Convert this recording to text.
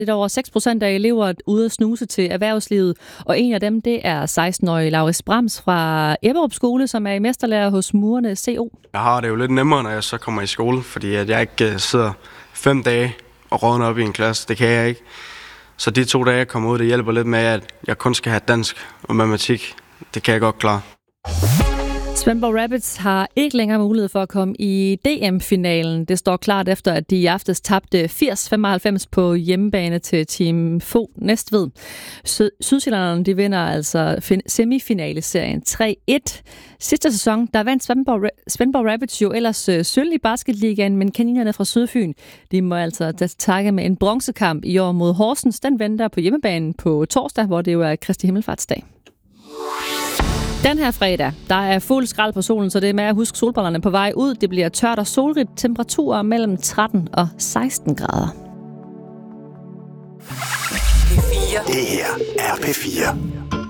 Lidt over 6% af elever ude at snuse til erhvervslivet, og en af dem, det er 16-årige Laurits Brams fra Ebberup Skole, som er i mesterlærer hos Murene CO. Jeg har det jo lidt nemmere, når jeg så kommer i skole, fordi at jeg ikke sidder 5 dage og rådner op i en klasse. Det kan jeg ikke. Så de 2 dage, jeg kommer ud, det hjælper lidt med, at jeg kun skal have dansk og matematik. Det kan jeg godt klare. Svendborg Rabbits har ikke længere mulighed for at komme i DM-finalen. Det står klart efter, at de i aftes tabte 80-95 på hjemmebane til Team Fo Næstved. Sydsjællanderne, de vinder altså semifinaleserien 3-1. Sidste sæson, der vandt Svendborg Rabbits jo ellers sølv i basketligaen, men kaninerne fra Sydfyn, de må altså takke med en bronzekamp i år mod Horsens. Den venter på hjemmebanen på torsdag, hvor det jo er Kristi Himmelfartsdag. Den her fredag, der er fuld skrald på solen, så det er med at huske solbrillerne på vej ud. Det bliver tørt og solrigt, temperaturer mellem 13 og 16 grader. P4. Det her er P4.